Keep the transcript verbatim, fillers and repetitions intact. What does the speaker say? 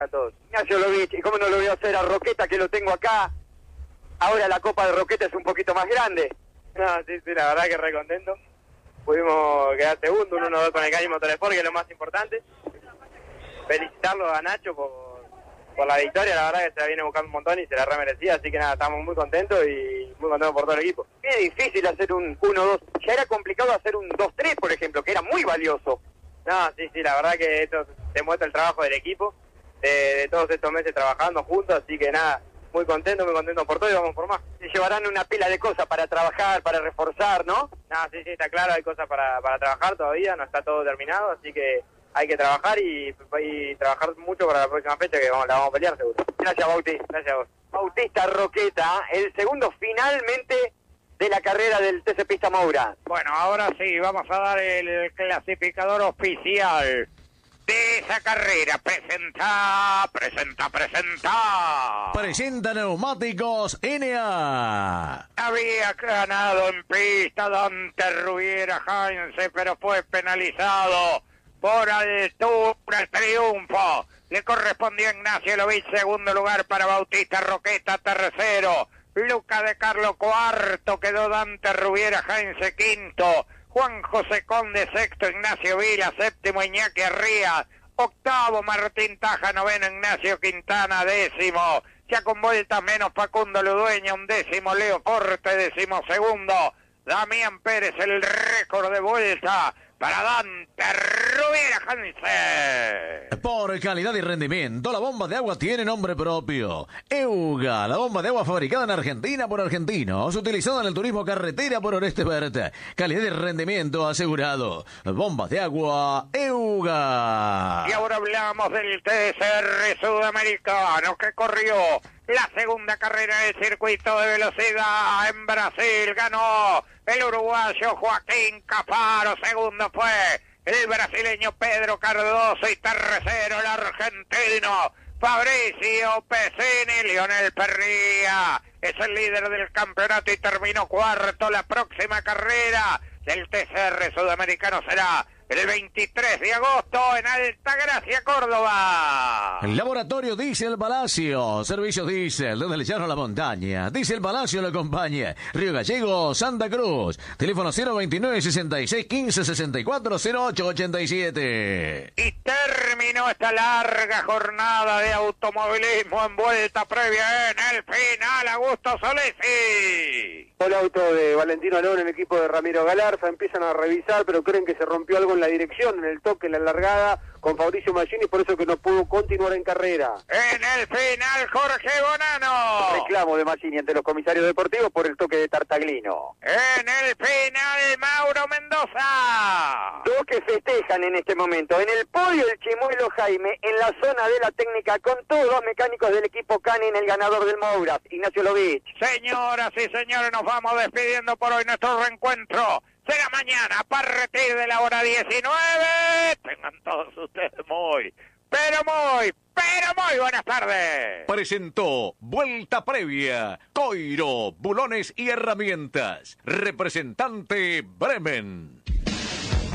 A todos. Ignacio Lovich, ¿y cómo no lo voy a hacer a Roqueta, que lo tengo acá? Ahora la Copa de Roqueta es un poquito más grande. No, sí, sí, la verdad que re contento. Pudimos quedar segundo, un uno dos con el Caño Motorsport, que es lo más importante. Felicitarlo a Nacho por, por la victoria, la verdad que se la viene buscando un montón y se la remerecía, así que nada, estamos muy contentos y muy contentos por todo el equipo. Es difícil hacer un uno dos, ya era complicado hacer un dos tres, por ejemplo, que era muy valioso. No, sí, sí, la verdad que esto demuestra el trabajo del equipo, de, de todos estos meses trabajando juntos, así que nada, muy contento, muy contento por todo y vamos por más. Se llevarán una pila de cosas para trabajar, para reforzar, ¿no? No, sí, sí, está claro, hay cosas para, para trabajar todavía, no está todo terminado, así que hay que trabajar y, y trabajar mucho para la próxima fecha, que vamos, la vamos a pelear seguro. Gracias, Bauti. Gracias a vos. Bautista Roqueta, el segundo finalmente de la carrera del T C Pista Moura. Bueno, ahora sí, vamos a dar el clasificador oficial de esa carrera. Presenta, presenta, presenta. Presenta Neumáticos N A. Había ganado en pista Dante Rubiera Heinze, pero fue penalizado por altura el triunfo. Le correspondió a Ignacio Lovich, segundo lugar para Bautista Roqueta, tercero. Luca de Carlo, cuarto, quedó Dante Rubiera Heinze, quinto. Juan José Conde, sexto, Ignacio Vila, séptimo, Iñaki Arría, octavo, Martín Taja, noveno, Ignacio Quintana, décimo. Ya con vueltas menos, Facundo Ludueña, un décimo, Leo Forte, décimo segundo. Damián Pérez, el récord de vuelta para Dante Rubiera Heinze. Por calidad y rendimiento, la bomba de agua tiene nombre propio. Euga, la bomba de agua fabricada en Argentina por argentinos, utilizada en el turismo carretera por Oreste Verde. Calidad y rendimiento asegurado. Bombas de agua Euga. Y ahora hablamos del T C R sudamericano que corrió la segunda carrera del circuito de velocidad en Brasil. Ganó el uruguayo Joaquín Cafaro, segundo fue el brasileño Pedro Cardoso y tercero el argentino Fabricio Pesini. Lionel Perría es el líder del campeonato y terminó cuarto. La próxima carrera del T C R sudamericano será el veintitrés de agosto en Altagracia, Córdoba. El laboratorio Diesel Palacio, servicios Diesel desde el llano a la montaña. Diesel Palacio lo acompaña. Río Gallegos, Santa Cruz. Teléfono cero veintinueve, sesenta y seis, quince, sesenta y cuatro, cero ocho ochenta y siete. Y terminó esta larga jornada de automovilismo en vuelta previa en el final. Augusto Solesi. El auto de Valentino Alón, el equipo de Ramiro Galarza, empiezan a revisar, pero creen que se rompió algo en la dirección, en el toque, en la largada, con Fabricio Machini, por eso que no pudo continuar en carrera. En el final, Jorge Bonano. Reclamo de Machini ante los comisarios deportivos por el toque de Tartaglino. En el final, Mauro Mendoza. Dos que festejan en este momento. En el podio, el Chimuelo Jaime, en la zona de la técnica, con todos los mecánicos del equipo Canin, el ganador del Moura, Ignacio Lovich. Señoras y señores, nos vamos despidiendo por hoy. Nuestro reencuentro será mañana a partir de la hora diecinueve. Tengan todos ustedes muy, pero muy, pero muy buenas tardes. Presentó Vuelta Previa, Coiro, Bulones y Herramientas. Representante Bremen.